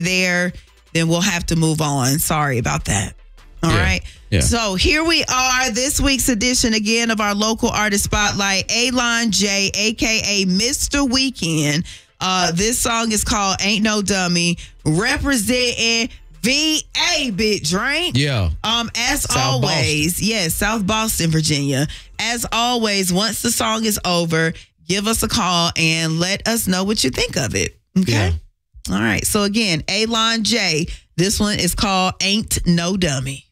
there, then we'll have to move on. Sorry about that. All right. Yeah. So here we are, this week's edition again of our local artist spotlight. Alon J, aka Mr. Weekend. This song is called Ain't No Dummy, representing VA, bit drink. Yeah. As South always, yes, South Boston, Virginia. As always, once the song is over, give us a call and let us know what you think of it. Okay. Yeah. All right. So again, Alon J. This one is called Ain't No Dummy.